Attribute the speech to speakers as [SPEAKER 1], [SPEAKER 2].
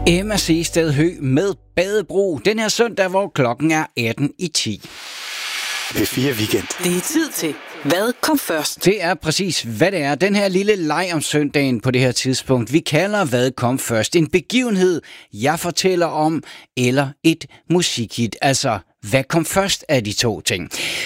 [SPEAKER 1] Emma Seested Høgh med Badebro den her søndag, hvor klokken er 18:10.
[SPEAKER 2] P4 Weekend.
[SPEAKER 3] Det er tid til Hvad kom først?
[SPEAKER 1] Det er præcis, hvad det er. Den her lille leg om søndagen på det her tidspunkt, vi kalder Hvad kom først? En begivenhed, jeg fortæller om, eller et musikhit. Altså, hvad kom først af de to ting?